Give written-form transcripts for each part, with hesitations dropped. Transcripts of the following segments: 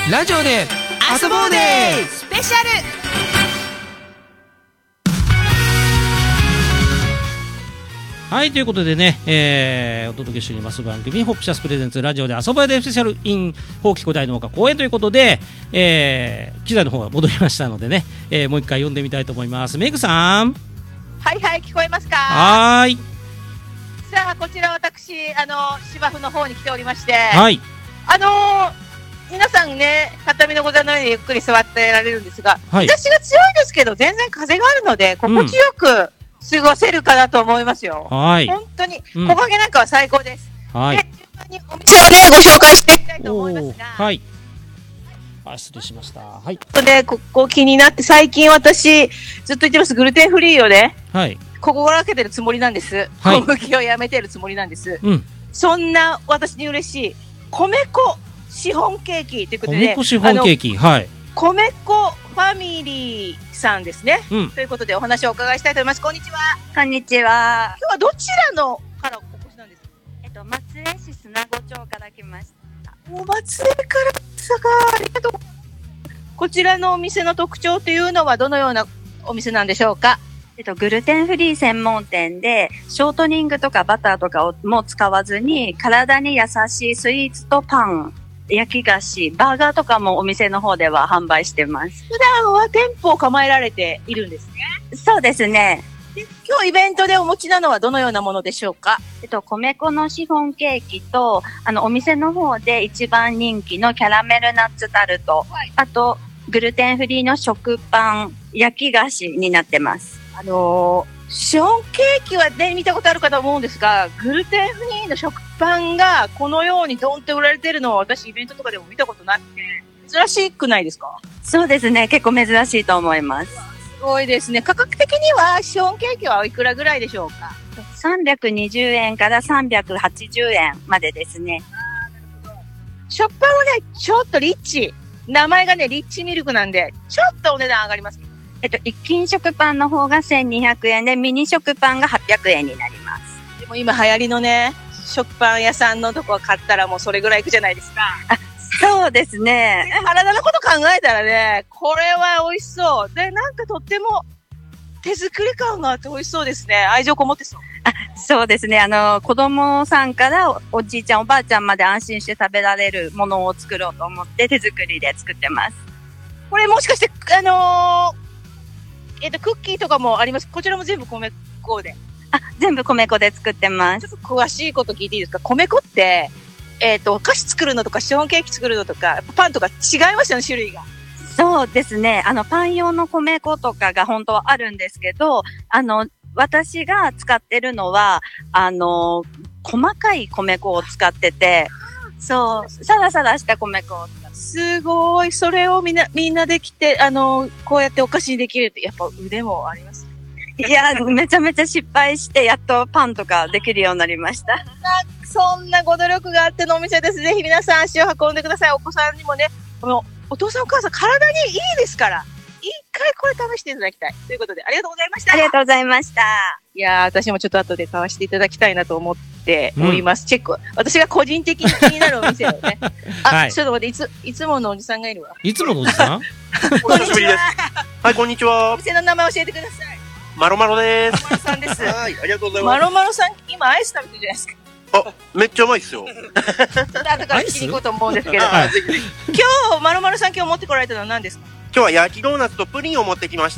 ラジオで遊ぼうでスペシャル。 はい、ということでね、お届けしております番組ホップシャスプレゼンツラジオで遊ぼうでスペシャル in 宝木古代農家公演ということで、機材の方が戻りましたのでね、もう一回読んでみたいと思います。メグさん。 はいはい、聞こえますか？ はーい。 さあ、こちら私芝生の方に来ておりまして、 はい。 皆さんね、畳のご座の上にゆっくり座ってられるんですが、 はい、 日差しが強いですけど全然風があるので心地よく過ごせるかなと思いますよ。 はい。 本当に木陰なんかは最高です。 はい。 で、順番にお店をねご紹介していきたいと思いますが、 はい。失礼しました。はい。 で、ここ気になって最近私ずっと言ってますグルテンフリーをね、 はい。 心がけてるつもりなんです。 はい、 小麦をやめてるつもりなんです。 うん。 そんな私に嬉しい米粉シフォンケーキということで、 米粉シフォンケーキ、はい。 米粉ファミリーさんですね。 うん。 ということでお話をお伺いしたいと思います。こんにちは。 こんにちは。 今日はどちらのからお越しなんですか？ 松江市砂子町から来ました。 松江からですか。ありがとう。こちらのお店の特徴というのはどのようなお店なんでしょうか？ グルテンフリー専門店で、ショートニングとかバターとかをも使わずに、体に優しいスイーツとパン、焼き菓子、バーガーとかもお店の方では販売してます。 普段は店舗を構えられているんですね。 そうですね。 で、今日イベントでお持ちなのはどのようなものでしょうか？ 米粉のシフォンケーキと、お店の方で一番人気のキャラメルナッツタルト、はい、あと、グルテンフリーの食パン、焼き菓子になってます。 シフォンケーキはね、見たことあるかと思うんですが、グルテンフリーの食パンがこのようにドンって売られてるのは私イベントとかでも見たことなくて、珍しくないですか？ そうですね、結構珍しいと思います。 すごいですね。価格的にはシフォンケーキはおいくらぐらいでしょうか ？320円から380円までですね。 食パンはね、ちょっとリッチ。名前がね、リッチミルクなんで、ちょっとお値段上がりますけど。 一斤食パンの方が1200円で、ミニ食パンが800円になります。 でも今流行りのね、食パン屋さんのとこ買ったらもうそれぐらいいくじゃないですか。 そうですね。 体のこと考えたらね、これは美味しそう。で、なんかとっても手作り感があって美味しそうですね。愛情こもってそう。 そうですね。子供さんからおじいちゃんおばあちゃんまで安心して食べられるものを作ろうと思って手作りで作ってます。 これもしかして、クッキーとかもあります。こちらも全部米粉で。 全部米粉で作ってます。 ちょっと詳しいこと聞いていいですか？米粉って、お菓子作るのとかシフォンケーキ作るのとか、パンとか違いますよね、種類が。 そうですね。パン用の米粉とかが本当はあるんですけど、私が使ってるのは、細かい米粉を使ってて、そう、サラサラした米粉を使って。 すごい。それをみんなできて、こうやってお菓子にできるって、やっぱ腕もあります。 いや、めちゃめちゃ失敗して、やっとパンとかできるようになりました。 そんなご努力があってのお店です。ぜひ皆さん足を運んでください。お子さんにもね、お父さんお母さん体にいいですから、一回これ試していただきたい。ということで、ありがとうございました。 ありがとうございました。 いやー、私もちょっと後で買わせていただきたいなと思っております。チェック。私が個人的に気になるお店をね。 はい、 ちょっと待って、いつものおじさんがいるわ。 いつものおじさんお久しぶりです。はい、こんにちは。 お店の名前教えてください。 マロマロです。 マロさんです。 はい、ありがとうございます。 マロマロさん、今アイス食べてるじゃないですか。 めっちゃうまいっすよ。 ちょっと後から聞きに行こうと思うんですけど。 ぜひぜひ。 今日、マロマロさん今日持ってこられたのは何ですか？ 今日は焼きドーナツとプリンを持ってきました。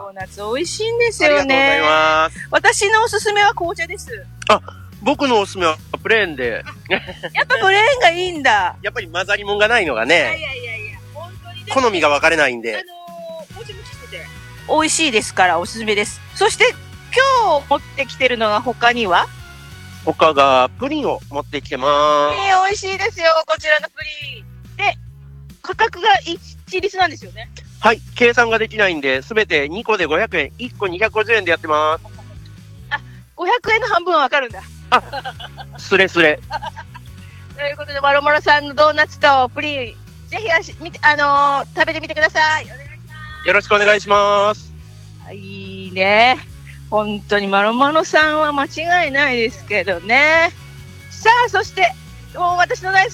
ドーナツ美味しいんですよね。 ありがとうございます。 私のおすすめは紅茶です。 僕のおすすめはプレーンで。 やっぱプレーンがいいんだ。 やっぱり混ざりもんがないのがね。 いや、本当にね。 好みが分かれないんで。 もちもちしてて。美味しいですからおすすめです。そして今日持ってきてるのが他には？ 他がプリンを持ってきてます。 美味しいですよ、こちらのプリン。で、価格が一律なんですよね。 はい、計算ができないんで、すべて2個で500円、1個250円でやってます。 500円の半分はわかるんだ。 スレスレ。 ということで、マロマロさんのドーナツとプリン、ぜひ食べてみてください。お願いします。 よろしくお願いします。 いいね。本当にマロマロさんは間違いないですけどね。さあ、そして、もう私の大好き